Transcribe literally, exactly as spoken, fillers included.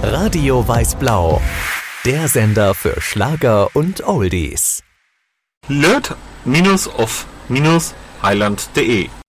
Radio Weiß-Blau, der Sender für Schlager und Oldies. Löt-off-highland punkt de